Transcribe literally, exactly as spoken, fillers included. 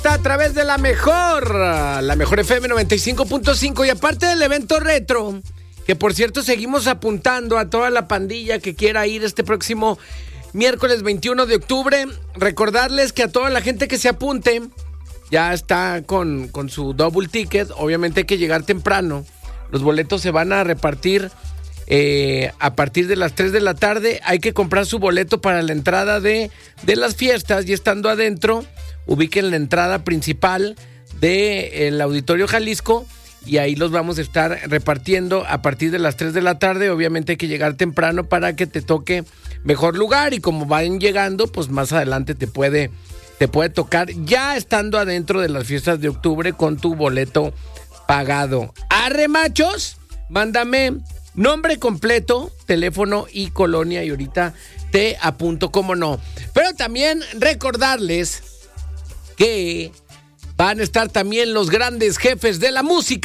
A través de la mejor, la mejor F M noventa y cinco punto cinco, y aparte del evento retro, que por cierto seguimos apuntando a toda la pandilla que quiera ir este próximo miércoles veintiuno de octubre, recordarles que a toda la gente que se apunte ya está con, con su double ticket. Obviamente hay que llegar temprano, los boletos se van a repartir eh, a partir de las tres de la tarde. Hay que comprar su boleto para la entrada de, de las fiestas, y estando adentro ubiquen la entrada principal del Auditorio Jalisco, y ahí los vamos a estar repartiendo a partir de las tres de la tarde. Obviamente hay que llegar temprano para que te toque mejor lugar, y como van llegando, pues más adelante te puede, te puede tocar ya estando adentro de las fiestas de octubre con tu boleto pagado. Arre, machos, mándame nombre completo, teléfono y colonia, y ahorita te apunto, cómo no. Pero también recordarles que van a estar también los grandes jefes de la música.